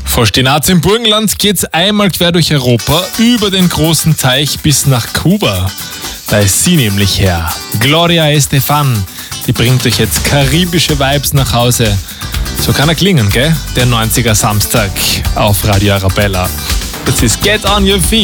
Von Stinaz im Burgenland geht's einmal quer durch Europa, über den großen Teich bis nach Kuba. Da ist sie nämlich her. Gloria Estefan. Die bringt euch jetzt karibische Vibes nach Hause. So kann er klingen, gell? Der 90er Samstag auf Radio Arabella. Das ist Get On Your Feet.